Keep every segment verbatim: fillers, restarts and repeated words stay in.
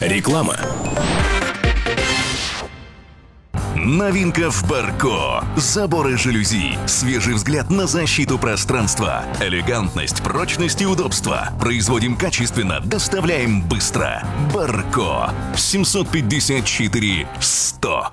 Реклама. Новинка в Барко. Заборы жалюзи. Свежий взгляд на защиту пространства. Элегантность, прочность и удобство. Производим качественно, доставляем быстро. Барко. семьсот пятьдесят четыре сто.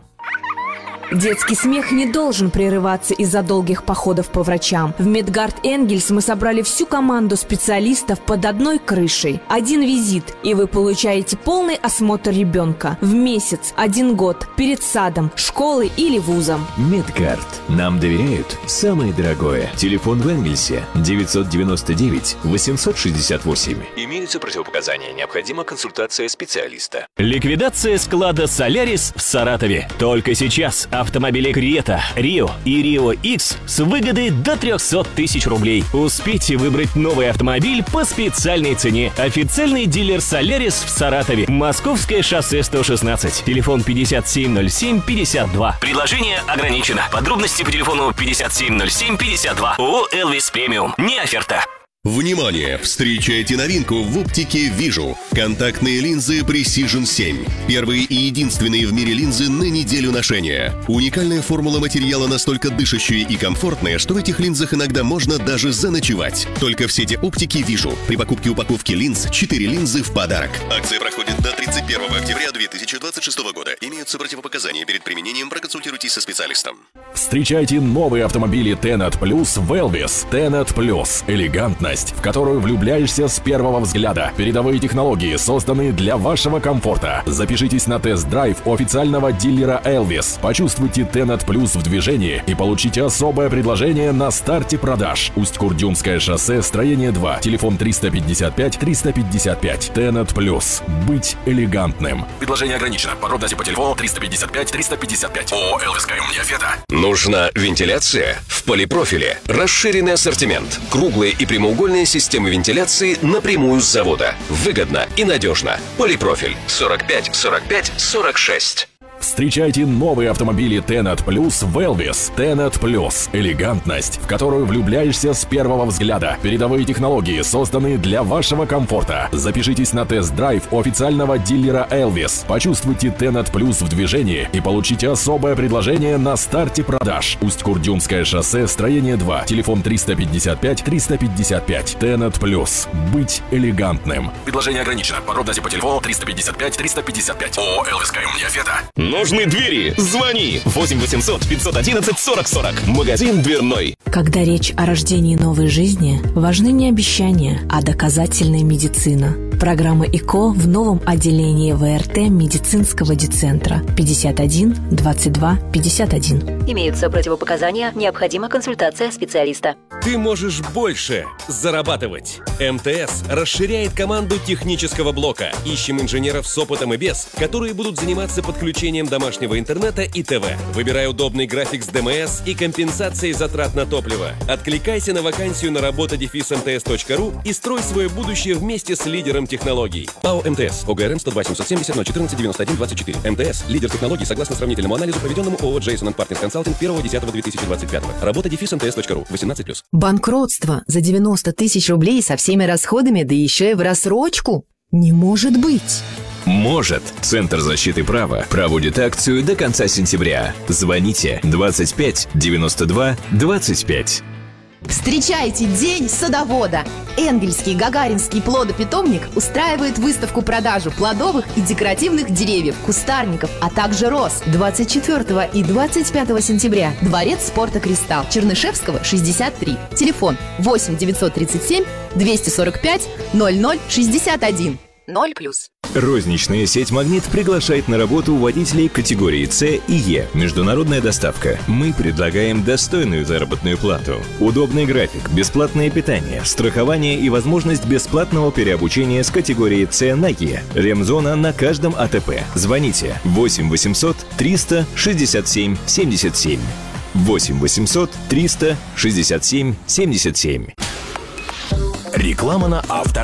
Детский смех не должен прерываться из-за долгих походов по врачам. В Медгард Энгельс мы собрали всю команду специалистов под одной крышей. Один визит, и вы получаете полный осмотр ребенка. В месяц, один год, перед садом, школой или вузом. Медгард. Нам доверяют самое дорогое. Телефон в Энгельсе девятьсот девяносто девять восемьсот шестьдесят восемь. Имеются противопоказания. Необходима консультация специалиста. Ликвидация склада «Солярис» в Саратове. Только сейчас автомобили Крета, Рио и Рио Икс с выгодой до триста тысяч рублей. Успейте выбрать новый автомобиль по специальной цене. Официальный дилер «Солярис» в Саратове. Московское шоссе сто шестнадцать. Телефон пятьдесят семь ноль семь пятьдесят два. Предложение ограничено. Подробности по телефону пятьдесят семь ноль семь пятьдесят два. ООО «Элвис Премиум». Не оферта. Внимание! Встречайте новинку в оптике «Вижу». Контактные линзы Precision семь. Первые и единственные в мире линзы на неделю ношения. Уникальная формула материала настолько дышащая и комфортная, что в этих линзах иногда можно даже заночевать. Только в сети оптики «Вижу». При покупке упаковки линз четыре линзы в подарок. Акция проходит до тридцать первого октября две тысячи двадцать шестого года. Имеются противопоказания. Перед применением проконсультируйтесь со специалистом. Встречайте новые автомобили Tenat Plus в Elvis. Tenat Plus. Элегантно, в которую влюбляешься с первого взгляда. Передовые технологии созданы для вашего комфорта. Запишитесь на тест-драйв у официального дилера Elvis. Почувствуйте Tenat Plus в движении и получите особое предложение на старте продаж. Усть-Курдюмское шоссе, строение два. Телефон триста пятьдесят пять триста пятьдесят пять. Tenat Plus. Быть элегантным. Предложение ограничено. Подробности по телефону триста пятьдесят пять триста пятьдесят пять. ООО «Элвис Кэм». Не оферта. Нужна вентиляция? В Полипрофиле. Расширенный ассортимент. Круглые и прямоугольные системы вентиляции напрямую с завода. Выгодно и надежно. Полипрофиль. сорок пять сорок пять сорок шесть. Встречайте новые автомобили Tenat Plus в Elvis. Tenat Plus. Элегантность, в которую влюбляешься с первого взгляда. Передовые технологии созданы для вашего комфорта. Запишитесь на тест-драйв у официального дилера Elvis. Почувствуйте Tenat Plus в движении и получите особое предложение на старте продаж. Усть-Курдюмское шоссе, строение два. Телефон триста пятьдесят пять триста пятьдесят пять. Tenat Plus. Быть элегантным. Предложение ограничено. Подробности по телефону триста пятьдесят пять триста пятьдесят пять. ООО «Элвис Кэм». Не оферта. Нужны двери? Звони! восемь восемьсот пятьсот одиннадцать сорок сорок. Магазин дверной. Когда речь о рождении новой жизни, важны не обещания, а доказательная медицина. Программа ИКО в новом отделении ВРТ медицинского дицентра пятьдесят один двадцать два пятьдесят один. Имеются противопоказания, необходима консультация специалиста. Ты можешь больше зарабатывать. МТС расширяет команду технического блока. Ищем инженеров с опытом и без, которые будут заниматься подключением домашнего интернета и ТВ. Выбирай удобный график с ДМС и компенсацией затрат на топливо. Откликайся на вакансию на работа дефис эм тэ эс точка ру и строй свое будущее вместе с лидером технологий. ПАО МТС. ОГРН сто два семьсот семьдесят ноль четырнадцать девяносто один двадцать четыре. МТС. Лидер технологий согласно сравнительному анализу, проведенному ООО «Джейсон энд Партнерс Консалтинг» первого десятого две тысячи двадцать пятого. Работа дефис эм тэ эс точка ру. восемнадцать плюс. Банкротство за девяносто тысяч рублей со всеми расходами, да еще и в рассрочку? Не может быть! Может. Центр защиты права проводит акцию до конца сентября. Звоните двадцать пять девяносто два двадцать пять. Встречайте День садовода! Энгельский Гагаринский плодопитомник устраивает выставку-продажу плодовых и декоративных деревьев, кустарников, а также роз. двадцать четвёртого и двадцать пятого сентября. Дворец спорта «Кристалл», Чернышевского, шестьдесят три. Телефон восемь девятьсот тридцать семь двести сорок пять ноль ноль шестьдесят один. ноль плюс. Розничная сеть «Магнит» приглашает на работу водителей категории С и Е. Международная доставка. Мы предлагаем достойную заработную плату, удобный график, бесплатное питание, страхование и возможность бесплатного переобучения с категории С на Е. Ремзона на каждом АТП. Звоните восемь восемьсот триста шестьдесят семь семьдесят семь. восемь восемьсот триста шестьдесят семь семьдесят семь. Реклама на автор.